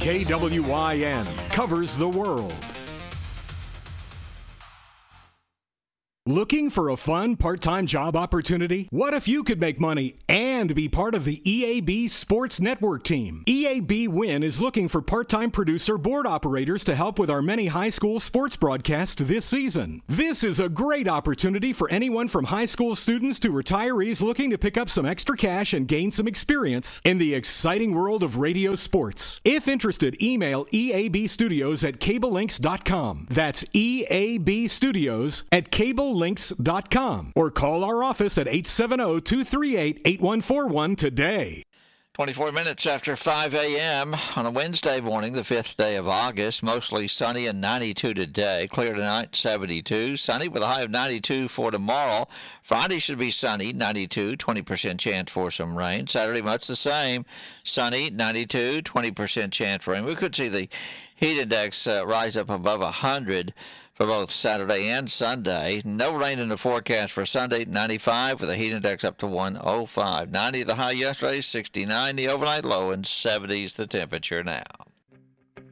KWIN covers the world. Looking for a fun part-time job opportunity? What if you could make money and be part of the EAB Sports Network team? EAB Win is looking for part-time producer board operators to help with our many high school sports broadcasts this season. This is a great opportunity for anyone from high school students to retirees looking to pick up some extra cash and gain some experience in the exciting world of radio sports. If interested, email eabstudios@cablelinks.com. That's eabstudios@cablelinks.com or call our office at 870-238-8141 today. 24 minutes after 5 a.m. on a Wednesday morning, the 5th day of August. Mostly sunny and 92 today. Clear tonight, 72. Sunny with a high of 92 for tomorrow. Friday should be sunny, 92, 20% chance for some rain. Saturday, much the same. Sunny, 92, 20% chance for rain. We could see the heat index rise up above 100 for both Saturday and Sunday. No rain in the forecast for Sunday, 95, with a heat index up to 105. 90 the high yesterday, 69 the overnight low, and 70s the temperature now.